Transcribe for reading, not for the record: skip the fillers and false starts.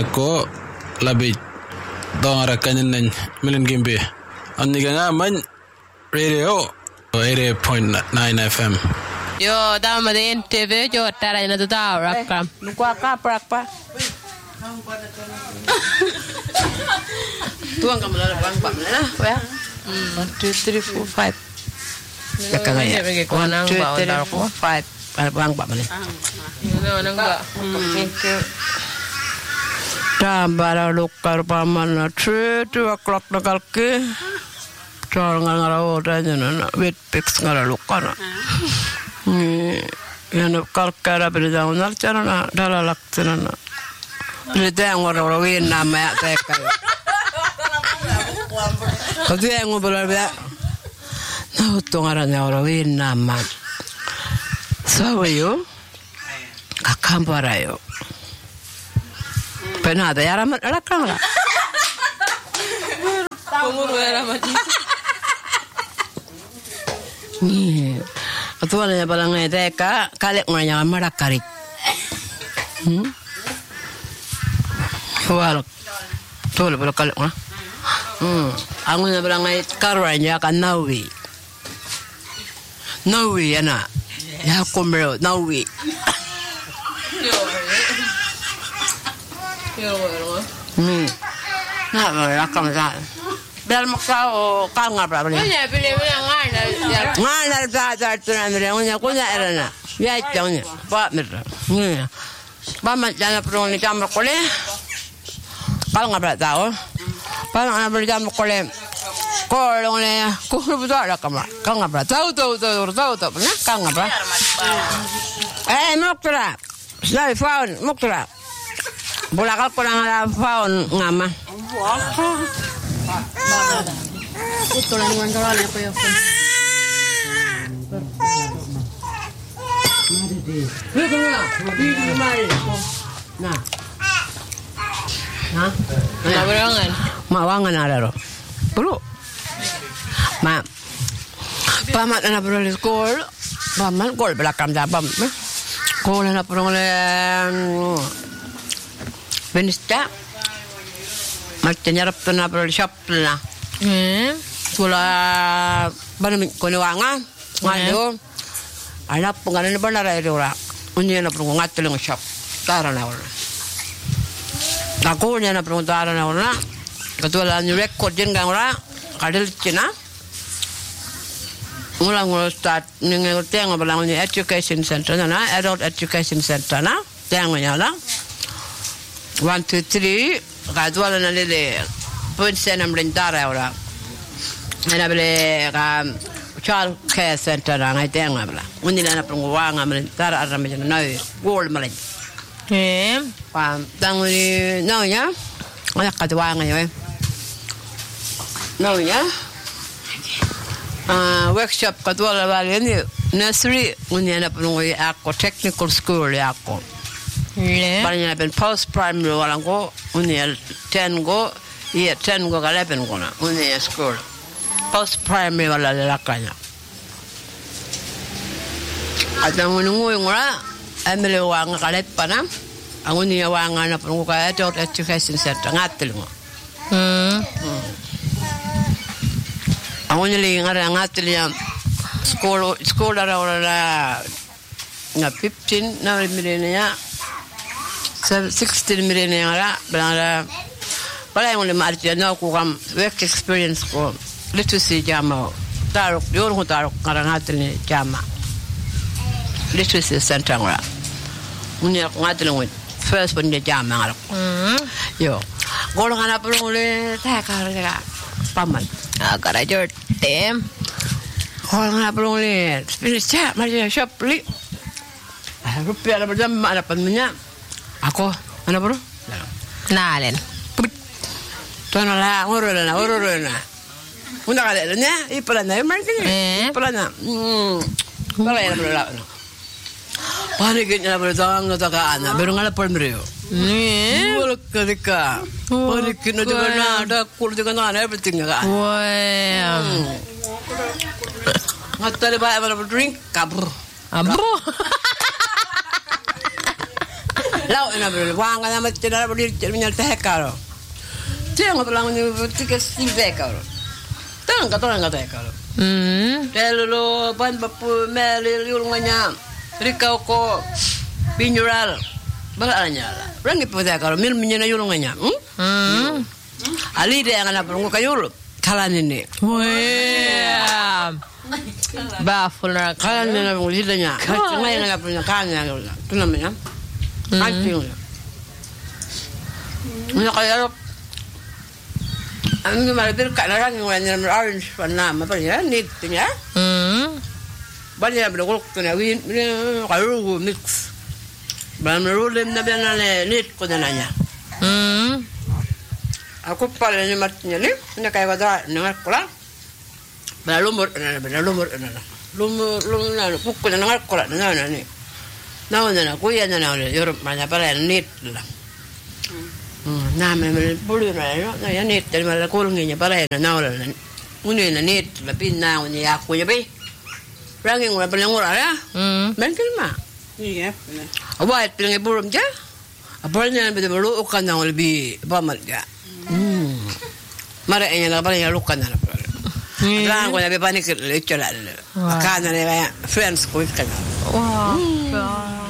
ko labit dongara kanyan milin gimbe anniga nga man radio 88.9 FM yo dama de TV jo tara na to da rakam Nukwa ka prakpa. Tuang ka mala bang pa na ya. 1 2 3 4 5. Ka nga ya. 1 2 3 4 5. Bang pa mala. nang ba Thank you. Tambara lukar pamana 2 o'clock na kalke. Char ngara ora na wet pix ngara lukar. Yan kalkara berdang nar charana dalalak charana. Berdang ora win nama teka. Kau yang ngobrol dia. Nah, tungarannya ora win nama. Sawayo. Kakambarayo. Penada ya ramat alakang lah. penguru era mati Ni. Atualnya balangnya teka kalek nganya marakarik. Wal. Tol bala kalek ah. Aku na balangnya karanya kan nawi. Nawi ana. Ya kumero nawi. Nah, belakang sana. Biar maksa kau ngapa beli? punya pilih ngana Ngana dah tu nak beli, punya erana. Ya jangan, pak merah. Pak macam perlu ni jam berkoleh. Kau ngapa tahu? Pak nak beli jam berkoleh. Kau ni, kau betul ada kamera. Kau ngapa tahu? Pernah kau ngapa? Muktra. Saya phone muktra. Bola kau kurang ada phone ngama. Betul ni wantaran apa ya phone Nah. Nabarangan Mawangan ada ro. Bro. Ma. Pamat na bro di school. Pamat gol belakang jabam. Gol na bro le. Benista. Macam nyarap tu na bro shop na. Kula bana ko ni wanga. Ngado. Anak penganan benar ada ora. Unya na bro ngatul ng shop. Tara na ora. Aku nya na bro tara na ora. Ketua ni record jen gang ora. Kadel Cina. Ngulang start ningal tiang balang ni education center na adult education center na tiang nya la 1 2 3 kadua na le point senam lentara ora ana bele ka child care center na ngai tiang bala unila na pungwanga lentara arame na gol malen pa tanguni no nya ana kadua ngai no nya workshop kadua la bale ni nursery unila na pungwi ako technical school ako Banyak pen post primary walang ko uniel 10 go 10 go kalapen ko na uniel school post primary wala lalakanya ada menunggu ngora ambil wang kalet pana ang uniel wang na pun ko adult education center ngatil mo ang uniel ngara ngatil ya school ara nga 15 na milenia 16 million ngara bala yang le marti na ko kam work experience ko literacy jama tarok yor ko tarok ngarangatel ni jama literacy center ngara unya ngatel ngoi first one jama ngara yo gol ngana pulong le ta ka paman agara jor tem gol ngana pulong le spirit cha mari shop li rupiah berjam ada pannya Ako, ano bro? nalen Tono la, oro na. Una kala niya, ipala na, martin. Ipala na. Wala yan bro la. Panig niya bro tang no takaan, pero ngala por mrio. Wala ka. Panig kino de na, da kul de na everything ka. Ngatale ba drink kabur. Abo Lau ina bro, wanga na matina bro minya tehkaro. Tiang belang ni tiga sibekaro. Tanga tehkaro. Telo ban bapu meli yulunganya. Rikau ko binjural. Balanya lah. Rangi tehkaro mil minya yulunganya. Ali dia ngana bro kayul. Kalan ini. Wah. Baful nak. Kalan ini bro lidanya. Ngai ngana punya kannya. Tu namanya. Anjing. Mana kaya ang malapit ka na lang yung orange na apa ya nit ya. Banyak bergolok tu na win kalau mix. Baru lem na biar nit ko na nanya. Aku paling ni matnya ni, ni kaya wada nengar kola. Lumur na, pukul na nengar kola na ni. Na kuya na Europe mana para nit lah. Na me bulu na ya nit dari mala kulungnya para na wala. Uni na nit la pinna uni aku ya be. Rangi ngura pelengura ya. Mungkin mah. Iya. Awak peleng burung je. Apalnya betul bulu ukan yang lebih pamal ya. Mara enya na paling lukan na. Lang ko na be panik le chola. Kana le friends ko kan. Wow.